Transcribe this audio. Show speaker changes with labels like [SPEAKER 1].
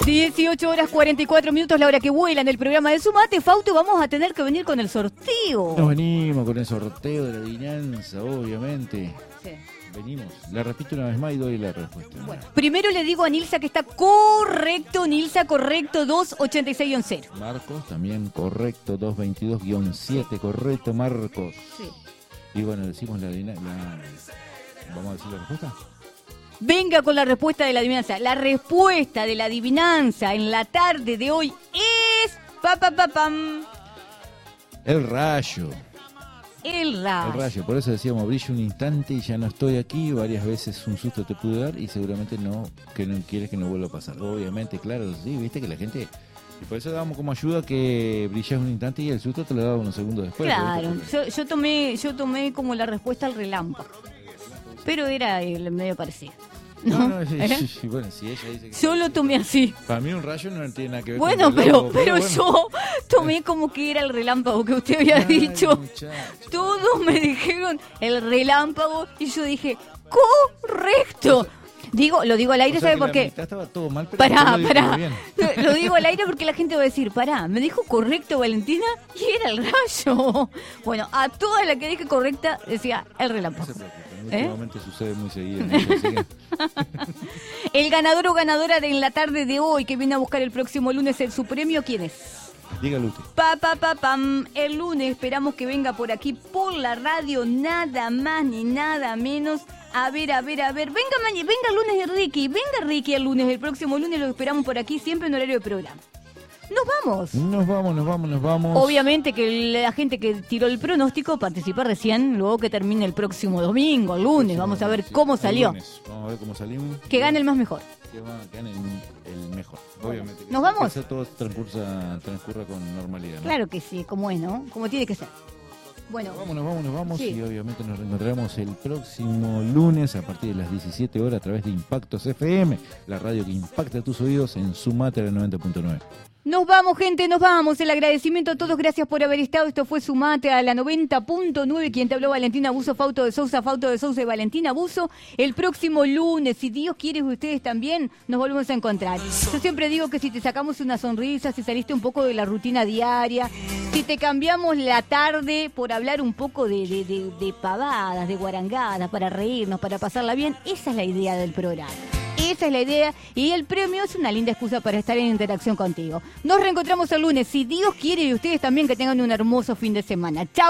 [SPEAKER 1] 18 horas 44 minutos, la hora que vuela en el programa de Sumate. Fausto, vamos a tener que venir con el sorteo.
[SPEAKER 2] Nos venimos con el sorteo de la adivinanza, obviamente.
[SPEAKER 1] Sí.
[SPEAKER 2] Venimos. La repito una vez más y doy la respuesta.
[SPEAKER 1] Bueno, primero le digo a Nilsa que está correcto. Nilsa, correcto, 28610.
[SPEAKER 2] Marcos, también correcto, 222-7, correcto, Marcos.
[SPEAKER 1] Sí.
[SPEAKER 2] Y bueno, decimos la adivinanza. ¿Vamos a decir la respuesta?
[SPEAKER 1] Venga con la respuesta de la adivinanza. La respuesta de la adivinanza en la tarde de hoy es... ¡Pam!
[SPEAKER 2] El rayo.
[SPEAKER 1] El rayo.
[SPEAKER 2] El rayo, por eso decíamos, brilla un instante y ya no estoy aquí. Varias veces un susto te pude dar y seguramente no quieres que no vuelva a pasar. Obviamente, claro, sí, viste que la gente... Y por eso damos como ayuda que brillas un instante y el susto te lo daba unos segundos después.
[SPEAKER 1] Claro, yo tomé como la respuesta al relámpago. Pero era el medio parecido.
[SPEAKER 2] No, sí, bueno, si ella dice que...
[SPEAKER 1] Yo lo tomé así.
[SPEAKER 2] Para mí un rayo no tiene nada que ver
[SPEAKER 1] bueno,
[SPEAKER 2] con el relámpago,
[SPEAKER 1] pero
[SPEAKER 2] bueno.
[SPEAKER 1] yo tomé como que era el relámpago que usted había dicho.
[SPEAKER 2] Muchacho.
[SPEAKER 1] Todos me dijeron el relámpago y yo dije, correcto. Lo digo al aire, ¿sabe por qué?
[SPEAKER 2] Estaba todo mal, pero
[SPEAKER 1] Pará.
[SPEAKER 2] bien.
[SPEAKER 1] Lo digo al aire porque la gente va a decir, pará, me dijo correcto Valentina y era el rayo. Bueno, a toda la que dije correcta decía el relámpago.
[SPEAKER 2] No se preocupen, últimamente sucede muy seguido. ¿No? Así que...
[SPEAKER 1] El ganador o ganadora de en la tarde de hoy que viene a buscar el próximo lunes su premio, ¿quién es?
[SPEAKER 2] Dígalo usted.
[SPEAKER 1] Pam. El lunes esperamos que venga por aquí por la radio, nada más ni nada menos. A ver. Venga el lunes Ricky, el lunes, el próximo lunes lo esperamos por aquí, siempre en horario de programa. Nos vamos. Obviamente que la gente que tiró el pronóstico participa recién, luego que termine el próximo domingo, el lunes. Vamos a ver cómo salió.
[SPEAKER 2] Vamos a ver cómo salimos.
[SPEAKER 1] Que gane el más mejor.
[SPEAKER 2] Que gane el mejor. Obviamente.
[SPEAKER 1] ¿Nos vamos?
[SPEAKER 2] Que todo transcurra con normalidad, ¿no?
[SPEAKER 1] Claro que sí, como es, ¿no? Como tiene que ser. Bueno,
[SPEAKER 2] nos vamos
[SPEAKER 1] sí.
[SPEAKER 2] Y obviamente nos reencontraremos el próximo lunes a partir de las 17 horas a través de Impactos FM, la radio que impacta tus oídos en Sumate a la 90.9.
[SPEAKER 1] Nos vamos, gente, nos vamos. El agradecimiento a todos, gracias por haber estado. Esto fue Sumate a la 90.9. Quien te habló, Valentina Buzo, Fausto de Sousa y Valentina Buzo. El próximo lunes, si Dios quiere, ustedes también, nos volvemos a encontrar. Yo siempre digo que si te sacamos una sonrisa, si saliste un poco de la rutina diaria, si te cambiamos la tarde por hablar un poco de pavadas, de guarangadas, para reírnos, para pasarla bien, esa es la idea del programa. Esa es la idea y el premio es una linda excusa para estar en interacción contigo. Nos reencontramos el lunes, si Dios quiere, y ustedes también que tengan un hermoso fin de semana. Chao.